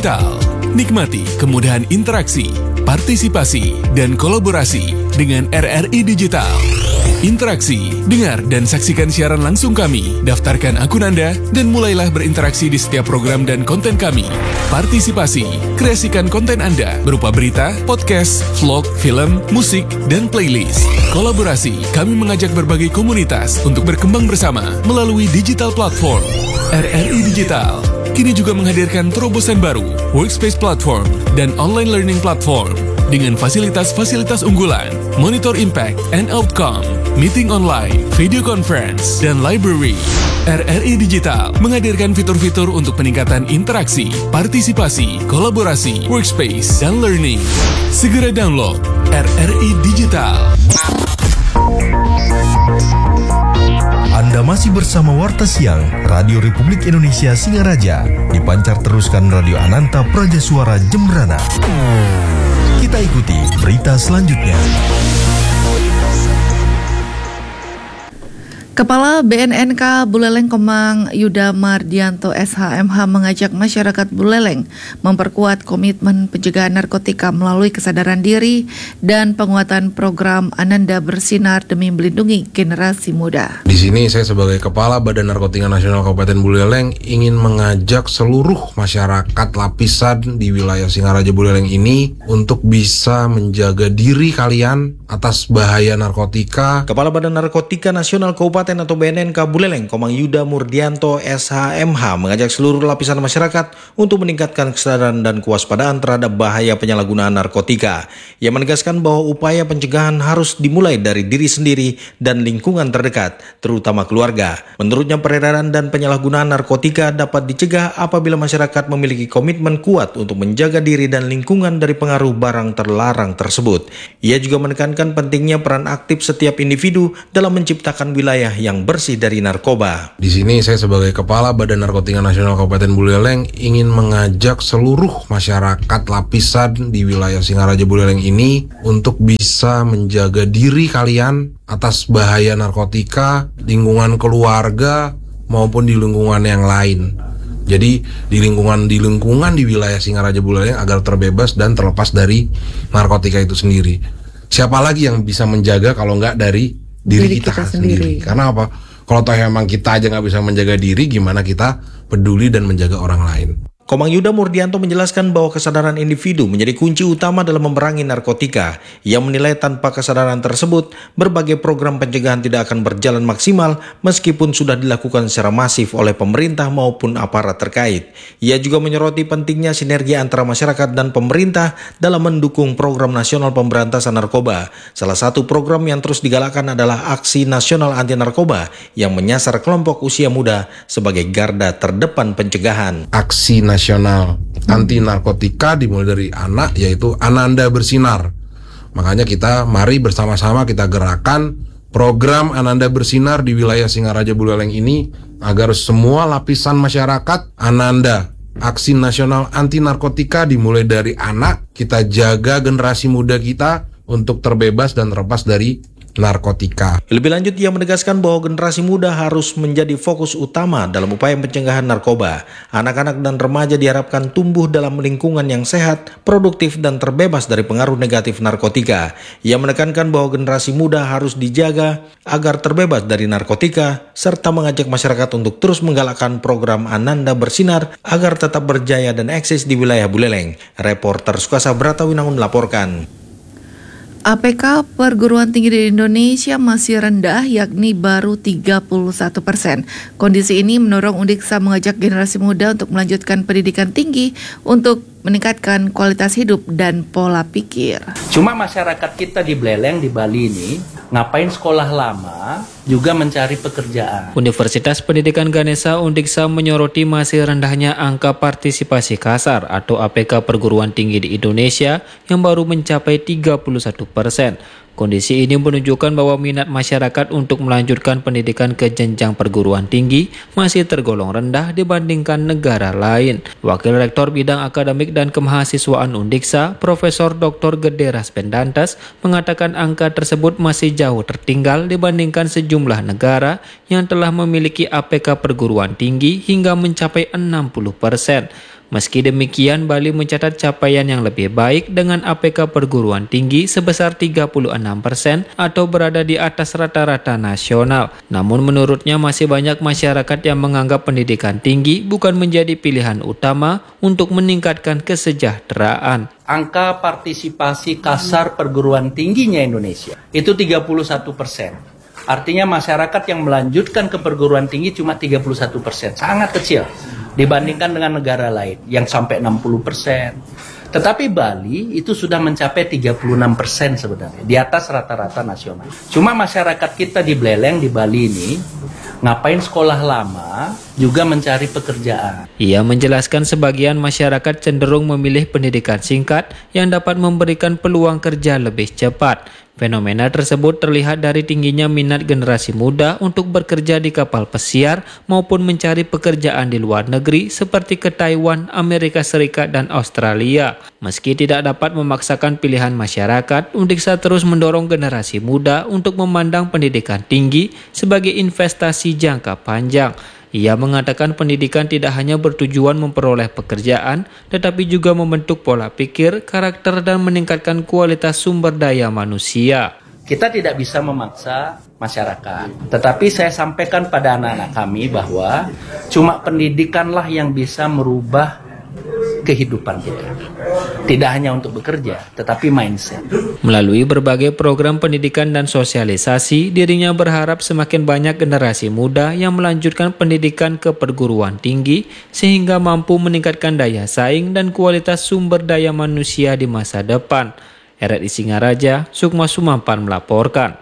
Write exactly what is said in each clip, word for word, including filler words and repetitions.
Digital. Nikmati kemudahan interaksi, partisipasi, dan kolaborasi dengan R R I Digital. Interaksi, dengar dan saksikan siaran langsung kami, daftarkan akun Anda, dan mulailah berinteraksi di setiap program dan konten kami. Partisipasi, kreasikan konten Anda berupa berita, podcast, vlog, film, musik, dan playlist. Kolaborasi, kami mengajak berbagai komunitas untuk berkembang bersama melalui digital platform. R R I Digital kini juga menghadirkan terobosan baru, workspace platform, dan online learning platform dengan fasilitas-fasilitas unggulan, monitor impact and outcome, meeting online, video conference, dan library. R R I Digital menghadirkan fitur-fitur untuk peningkatan interaksi, partisipasi, kolaborasi, workspace, dan learning. Segera download R R I Digital. Anda masih bersama Warta Siang Radio Republik Indonesia Singaraja, dipancar teruskan Radio Ananta Praja Suara Jembrana. Kita ikuti berita selanjutnya. Kepala B N N K Buleleng Komang Yuda Mardianto S H M H mengajak masyarakat Buleleng memperkuat komitmen pencegahan narkotika melalui kesadaran diri dan penguatan program Ananda Bersinar demi melindungi generasi muda. Di sini saya sebagai Kepala Badan Narkotika Nasional Kabupaten Buleleng ingin mengajak seluruh masyarakat lapisan di wilayah Singaraja Buleleng ini untuk bisa menjaga diri kalian atas bahaya narkotika. Kepala Badan Narkotika Nasional Kabupaten atau B N N K Buleleng Komang Yuda Murdianto S H M H mengajak seluruh lapisan masyarakat untuk meningkatkan kesadaran dan kewaspadaan terhadap bahaya penyalahgunaan narkotika. Ia menegaskan bahwa upaya pencegahan harus dimulai dari diri sendiri dan lingkungan terdekat, terutama keluarga. Menurutnya, peredaran dan penyalahgunaan narkotika dapat dicegah apabila masyarakat memiliki komitmen kuat untuk menjaga diri dan lingkungan dari pengaruh barang terlarang tersebut. Ia juga menekankan pentingnya peran aktif setiap individu dalam menciptakan wilayah yang bersih dari narkoba. Di sini saya sebagai Kepala Badan Narkotika Nasional Kabupaten Buleleng ingin mengajak seluruh masyarakat lapisan di wilayah Singaraja Buleleng ini untuk bisa menjaga diri kalian atas bahaya narkotika, lingkungan keluarga maupun di lingkungan yang lain. Jadi di lingkungan di lingkungan di wilayah Singaraja Buleleng agar terbebas dan terlepas dari narkotika itu sendiri. Siapa lagi yang bisa menjaga kalau nggak dari diri, diri kita, kita sendiri. sendiri. Karena apa? Kalau toh emang kita aja nggak bisa menjaga diri, gimana kita peduli dan menjaga orang lain? Komang Yuda Murdianto menjelaskan bahwa kesadaran individu menjadi kunci utama dalam memerangi narkotika. Ia menilai tanpa kesadaran tersebut, berbagai program pencegahan tidak akan berjalan maksimal meskipun sudah dilakukan secara masif oleh pemerintah maupun aparat terkait. Ia juga menyoroti pentingnya sinergi antara masyarakat dan pemerintah dalam mendukung program nasional pemberantasan narkoba. Salah satu program yang terus digalakkan adalah Aksi Nasional Anti Narkoba yang menyasar kelompok usia muda sebagai garda terdepan pencegahan. Aksi Nasional Nasional Anti Narkotika dimulai dari anak, yaitu Ananda Bersinar. Makanya kita mari bersama-sama kita gerakan program Ananda Bersinar di wilayah Singaraja Buleleng ini agar semua lapisan masyarakat Ananda Aksi Nasional Anti Narkotika dimulai dari anak. Kita jaga generasi muda kita untuk terbebas dan terlepas dari narkotika. Lebih lanjut, ia menegaskan bahwa generasi muda harus menjadi fokus utama dalam upaya pencegahan narkoba. Anak-anak dan remaja diharapkan tumbuh dalam lingkungan yang sehat, produktif, dan terbebas dari pengaruh negatif narkotika. Ia menekankan bahwa generasi muda harus dijaga agar terbebas dari narkotika, serta mengajak masyarakat untuk terus menggalakkan program Ananda Bersinar agar tetap berjaya dan eksis di wilayah Buleleng. Reporter Sukasa Bratawinangun melaporkan. A P K perguruan tinggi di Indonesia masih rendah, yakni baru tiga puluh satu persen. Kondisi ini mendorong Undiksa mengajak generasi muda untuk melanjutkan pendidikan tinggi untuk meningkatkan kualitas hidup dan pola pikir. Cuma masyarakat kita di Buleleng, di Bali ini, ngapain sekolah lama, juga mencari pekerjaan. Universitas Pendidikan Ganesha Undiksa menyoroti masih rendahnya angka partisipasi kasar atau A P K perguruan tinggi di Indonesia yang baru mencapai tiga puluh satu persen. Kondisi ini menunjukkan bahwa minat masyarakat untuk melanjutkan pendidikan ke jenjang perguruan tinggi masih tergolong rendah dibandingkan negara lain. Wakil Rektor Bidang Akademik dan Kemahasiswaan Undiksa, Profesor Doktor Gede Raspendantas, mengatakan angka tersebut masih jauh tertinggal dibandingkan sejumlah negara yang telah memiliki A P K perguruan tinggi hingga mencapai enam puluh persen. Meski demikian, Bali mencatat capaian yang lebih baik dengan A P K perguruan tinggi sebesar tiga puluh enam persen atau berada di atas rata-rata nasional. Namun menurutnya masih banyak masyarakat yang menganggap pendidikan tinggi bukan menjadi pilihan utama untuk meningkatkan kesejahteraan. Angka partisipasi kasar perguruan tingginya Indonesia itu tiga puluh satu persen. Artinya masyarakat yang melanjutkan ke perguruan tinggi cuma tiga puluh satu persen, sangat kecil dibandingkan dengan negara lain yang sampai enam puluh persen. Tetapi Bali itu sudah mencapai tiga puluh enam persen sebenarnya, di atas rata-rata nasional. Cuma masyarakat kita di Beleleng, di Bali ini, ngapain sekolah lama, juga mencari pekerjaan. Ia menjelaskan sebagian masyarakat cenderung memilih pendidikan singkat yang dapat memberikan peluang kerja lebih cepat. Fenomena tersebut terlihat dari tingginya minat generasi muda untuk bekerja di kapal pesiar maupun mencari pekerjaan di luar negeri seperti ke Taiwan, Amerika Serikat, dan Australia. Meski tidak dapat memaksakan pilihan masyarakat, Undiksa terus mendorong generasi muda untuk memandang pendidikan tinggi sebagai investasi jangka panjang. Ia mengatakan pendidikan tidak hanya bertujuan memperoleh pekerjaan, tetapi juga membentuk pola pikir, karakter, dan meningkatkan kualitas sumber daya manusia. Kita tidak bisa memaksa masyarakat, tetapi saya sampaikan pada anak-anak kami bahwa cuma pendidikanlah yang bisa merubah kehidupan kita. Tidak hanya untuk bekerja, tetapi mindset. Melalui berbagai program pendidikan dan sosialisasi, dirinya berharap semakin banyak generasi muda yang melanjutkan pendidikan ke perguruan tinggi sehingga mampu meningkatkan daya saing dan kualitas sumber daya manusia di masa depan. R R I Singaraja, Sukma Sumampan melaporkan.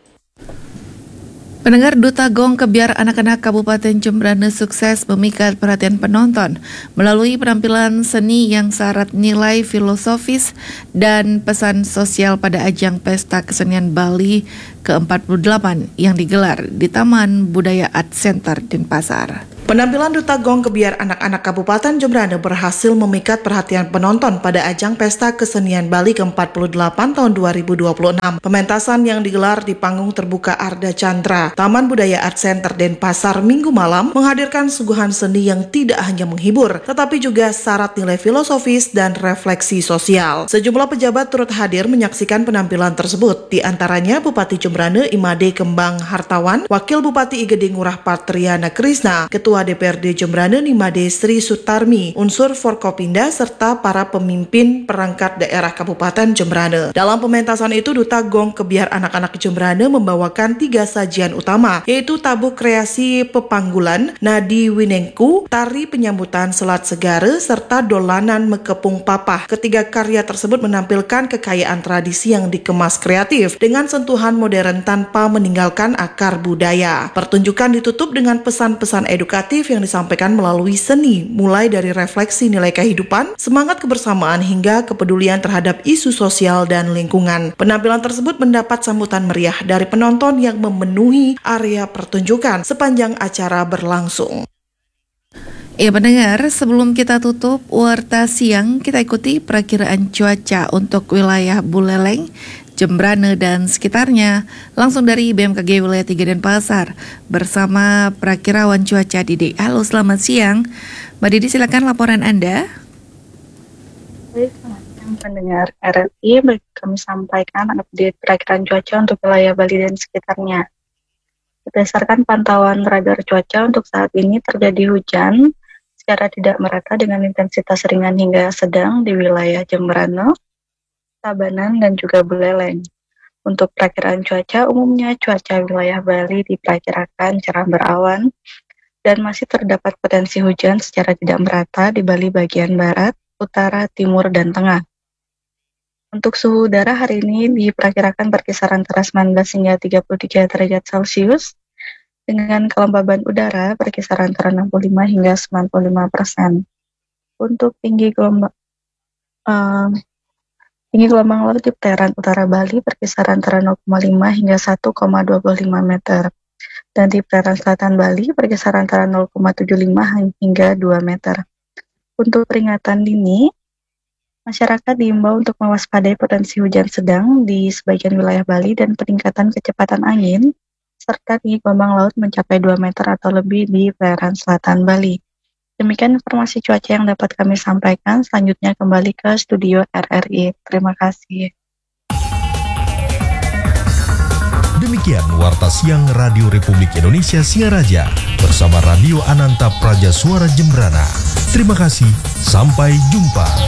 Pendengar, Duta Gong Kebiar Anak-anak Kabupaten Jembrana sukses memikat perhatian penonton melalui penampilan seni yang syarat nilai filosofis dan pesan sosial pada ajang Pesta Kesenian Bali ke empat puluh delapan yang digelar di Taman Budaya Art Center Denpasar. Penampilan Duta Gong Kebiar Anak-anak Kabupaten Jembrana berhasil memikat perhatian penonton pada ajang Pesta Kesenian Bali ke empat puluh delapan tahun dua ribu dua puluh enam. Pementasan yang digelar di panggung terbuka Arda Chandra, Taman Budaya Art Center Denpasar Minggu malam menghadirkan suguhan seni yang tidak hanya menghibur, tetapi juga syarat nilai filosofis dan refleksi sosial. Sejumlah pejabat turut hadir menyaksikan penampilan tersebut, di antaranya Bupati Jembrana Imade Kembang Hartawan, Wakil Bupati Igede Ngurah Patriana Krisna, Ketua D P R D Jembrana Nimade Sri Sutarmi, unsur Forkopinda, serta para pemimpin perangkat daerah Kabupaten Jembrana. Dalam pementasan itu, Duta Gong Kebiar Anak-anak Jembrana membawakan tiga sajian utama, yaitu tabuh kreasi pepanggulan, nadi winengku, tari penyambutan selat segara, serta dolanan mekepung papah. Ketiga karya tersebut menampilkan kekayaan tradisi yang dikemas kreatif dengan sentuhan modern tanpa meninggalkan akar budaya. Pertunjukan ditutup dengan pesan-pesan edukatif yang disampaikan melalui seni, mulai dari refleksi nilai kehidupan, semangat kebersamaan, hingga kepedulian terhadap isu sosial dan lingkungan. Penampilan tersebut mendapat sambutan meriah dari penonton yang memenuhi area pertunjukan sepanjang acara berlangsung. Ya pendengar, sebelum kita tutup Warta Siang, kita ikuti perakiraan cuaca untuk wilayah Buleleng, Jembrana dan sekitarnya langsung dari B M K G Wilayah tiga Denpasar bersama perakirawan cuaca Didi. Halo, selamat siang Mbak Didi, silakan laporan Anda. Baik, selamat siang pendengar R R I. Kami sampaikan update perakiraan cuaca untuk wilayah Bali dan sekitarnya. Berdasarkan pantauan radar cuaca untuk saat ini terjadi hujan secara tidak merata dengan intensitas ringan hingga sedang di wilayah Jembrana, Tabanan, dan juga Buleleng. Untuk perakiraan cuaca, umumnya cuaca wilayah Bali diperkirakan cerah berawan dan masih terdapat potensi hujan secara tidak merata di Bali bagian barat, utara, timur, dan tengah. Untuk suhu udara hari ini diperkirakan berkisar antara sembilan belas hingga tiga puluh tiga derajat Celcius, dengan kelembaban udara berkisar antara enam puluh lima hingga sembilan puluh lima persen. Untuk tinggi gelombang uh, Tinggi gelombang laut di perairan utara Bali berkisar antara nol koma lima hingga satu koma dua lima meter. Dan di perairan selatan Bali berkisar antara nol koma tujuh lima hingga dua meter. Untuk peringatan dini, masyarakat diimbau untuk mewaspadai potensi hujan sedang di sebagian wilayah Bali dan peningkatan kecepatan angin, serta tinggi gelombang laut mencapai dua meter atau lebih di perairan selatan Bali. Demikian informasi cuaca yang dapat kami sampaikan. Selanjutnya kembali ke studio R R I. Terima kasih. Demikian Warta Siang Radio Republik Indonesia Singaraja bersama Radio Ananta Praja Suara Jembrana. Terima kasih, sampai jumpa.